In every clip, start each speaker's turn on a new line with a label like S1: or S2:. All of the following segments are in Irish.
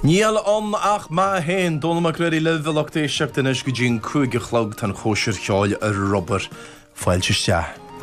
S1: Níl an ach má héin dóna mar gréirí lehelachta seachtainnis go dtíon cúige chlog tan chóisiir cheáil ar Robert fáilte te.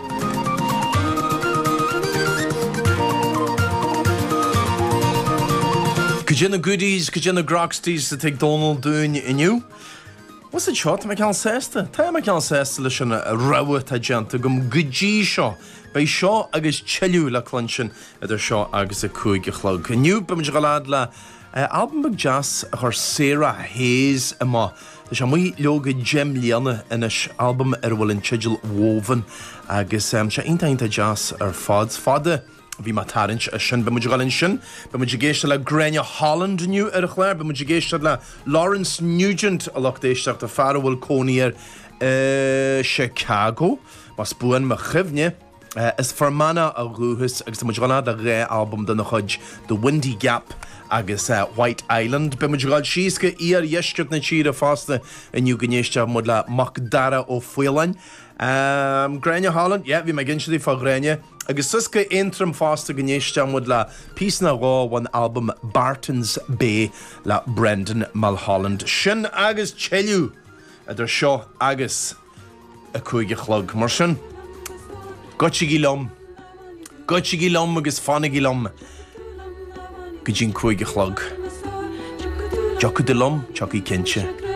S1: Go dtíanna goodies, go dtíanna grogsties sa teag Donald dúin inniu. Was it shot? Tá ceann sésta? Tá ceann sésta leis an rogha tá deanta gom godí seo. Bei seo agus teiliú le clansin idir seo agus a cúige chlog. Inniu ba muidir go lád le album bag jazz chuir Sarah Hayes ama. Tá mí leoga gem líana inis album bhfuil Chigil Woven agus sé intainta jazz ar fada bhí má tarint a sin be muidir galinn sin, be muidir géiste le Grania Holland nniu ar a chléir, be muidir géiste le Lawrence Nugent a lochtéisteach a fearhfuil cóníar Chicago, mas buan ma chibhne. Is formana a rúhus agus muidir galad a ré album den chuid The Windy Gap agus White Island. Be muidir gáil síosca íar dhéisceart na tíre fásta inniu gnéiste mud le Macdara ó Fuilein. Grania Holland, bhí me gin siad fá Grania. Agus susca intram fásta gnéiste mud le písna rá one album Barton's Bay le Brendan Mulholland. Sin agus teiliú idir seo agus a cúige chlog mar sin. Gotchi lom agus fannig lom. Go dtíon cúige chlog. Jocu de lom, jocu cinse.